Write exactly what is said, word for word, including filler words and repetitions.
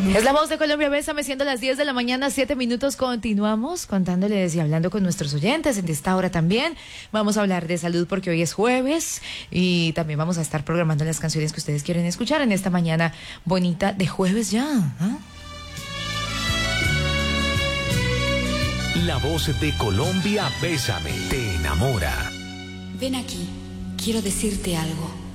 Es la voz de Colombia, Bésame, siendo las diez de la mañana, siete minutos. Continuamos contándoles y hablando con nuestros oyentes en esta hora también. Vamos a hablar de salud porque hoy es jueves y también vamos a estar programando las canciones que ustedes quieren escuchar en esta mañana bonita de jueves ya. ¿eh? La voz de Colombia, Bésame, te enamora. Ven aquí, quiero decirte algo.